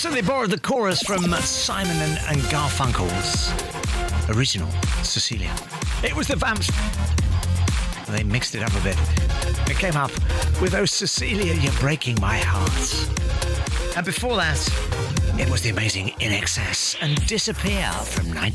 So they borrowed the chorus from Simon and Garfunkel's original, Cecilia. It was the Vamps. They mixed it up a bit. It came up with Oh Cecilia, You're Breaking My Heart. And before that, it was the amazing In Excess and Disappear from